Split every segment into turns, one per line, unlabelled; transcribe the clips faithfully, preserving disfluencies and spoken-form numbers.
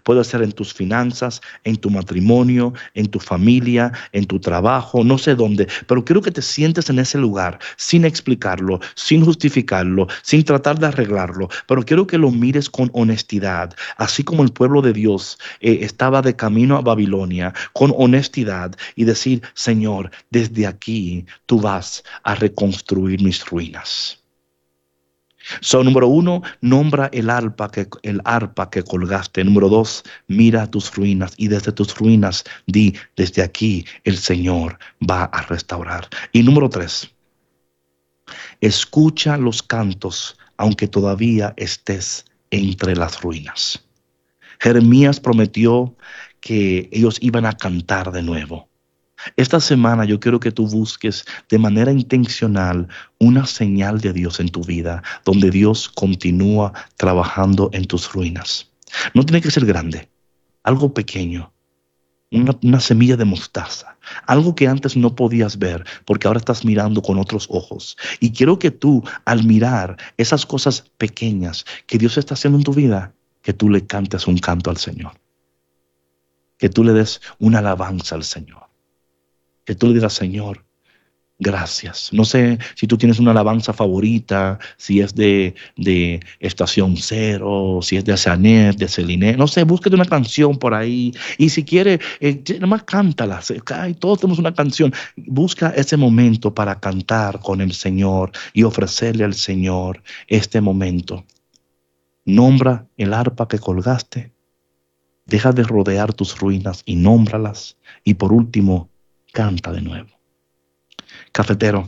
Puede ser en tus finanzas, en tu matrimonio, en tu familia, en tu trabajo, no sé dónde, pero quiero que te sientes en ese lugar sin explicarlo, sin justificarlo, sin tratar de arreglarlo, pero quiero que lo mires con honestidad, así como el pueblo de Dios eh, estaba de camino a Babilonia, con honestidad y decir, Señor, desde aquí tú vas a reconstruir mis ruinas. So, número uno, nombra el arpa, que, el arpa que colgaste. Número dos, mira tus ruinas y desde tus ruinas di, desde aquí el Señor va a restaurar. Y número tres, escucha los cantos aunque todavía estés entre las ruinas. Jeremías prometió que ellos iban a cantar de nuevo. Esta semana yo quiero que tú busques de manera intencional una señal de Dios en tu vida, donde Dios continúa trabajando en tus ruinas. No tiene que ser grande, algo pequeño, una, una semilla de mostaza, algo que antes no podías ver porque ahora estás mirando con otros ojos. Y quiero que tú, al mirar esas cosas pequeñas que Dios está haciendo en tu vida, que tú le cantes un canto al Señor, que tú le des una alabanza al Señor. Que tú le digas, Señor, gracias. No sé si tú tienes una alabanza favorita, si es de, de Estación Cero, si es de Sanet, de Celine. No sé, búsquete una canción por ahí. Y si quieres, eh, nada más cántala. Ay, todos tenemos una canción. Busca ese momento para cantar con el Señor y ofrecerle al Señor este momento. Nombra el arpa que colgaste. Deja de rodear tus ruinas y nómbralas. Y por último, canta de nuevo. Cafetero,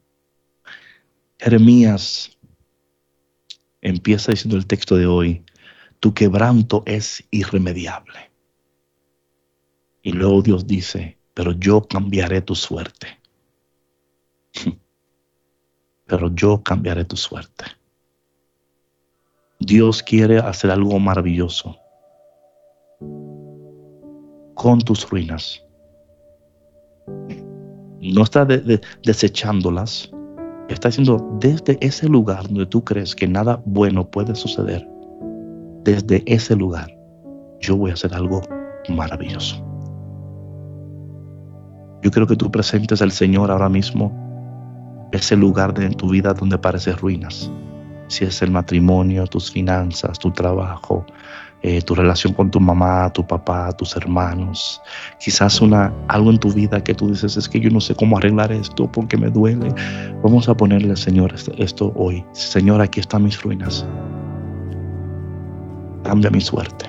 Jeremías empieza diciendo el texto de hoy, tu quebranto es irremediable. Y luego Dios dice, pero yo cambiaré tu suerte. Pero yo cambiaré tu suerte. Dios quiere hacer algo maravilloso con tus ruinas. No está de, de, desechándolas, está diciendo desde ese lugar donde tú crees que nada bueno puede suceder, desde ese lugar yo voy a hacer algo maravilloso. Yo quiero que tú presentes al Señor ahora mismo ese lugar de en tu vida donde parece ruinas. Si es el matrimonio, tus finanzas, tu trabajo, eh, tu relación con tu mamá, tu papá, tus hermanos. Quizás una, algo en tu vida que tú dices, es que yo no sé cómo arreglar esto porque me duele. Vamos a ponerle, Señor, esto, esto hoy. Señor, aquí están mis ruinas. Cambia mi suerte.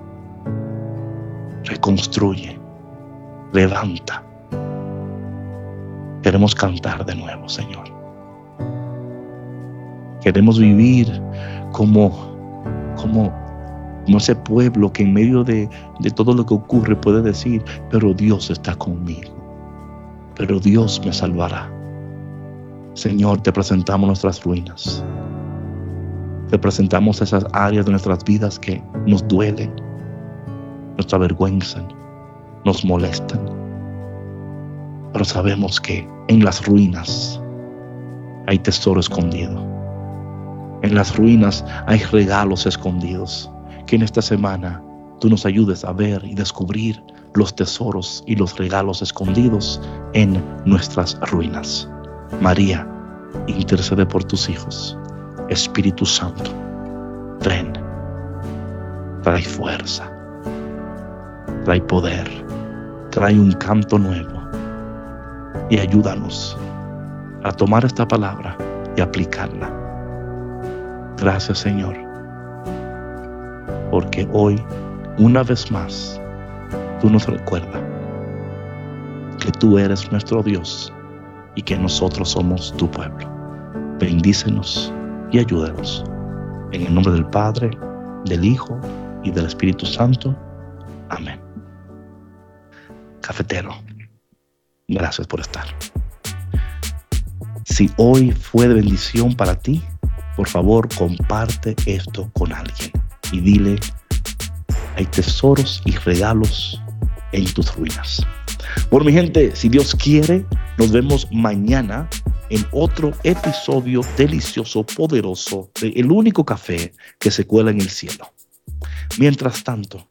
Reconstruye. Levanta. Queremos cantar de nuevo, Señor. Queremos vivir como, como, como ese pueblo que en medio de, de todo lo que ocurre puede decir, pero Dios está conmigo, pero Dios me salvará. Señor, te presentamos nuestras ruinas. Te presentamos esas áreas de nuestras vidas que nos duelen, nos avergüenzan, nos molestan. Pero sabemos que en las ruinas hay tesoro escondido. En las ruinas hay regalos escondidos. Que en esta semana tú nos ayudes a ver y descubrir los tesoros y los regalos escondidos en nuestras ruinas. María, intercede por tus hijos. Espíritu Santo, ven. Trae fuerza. Trae poder. Trae un canto nuevo. Y ayúdanos a tomar esta palabra y aplicarla. Gracias, Señor, porque hoy, una vez más, tú nos recuerdas que tú eres nuestro Dios y que nosotros somos tu pueblo. Bendícenos y ayúdanos. En el nombre del Padre, del Hijo y del Espíritu Santo. Amén. Cafetero, gracias por estar. Si hoy fue de bendición para ti, por favor, comparte esto con alguien y dile, hay tesoros y regalos en tus ruinas. Bueno, mi gente, si Dios quiere, nos vemos mañana en otro episodio delicioso, poderoso de El Único Café que se cuela en el cielo. Mientras tanto,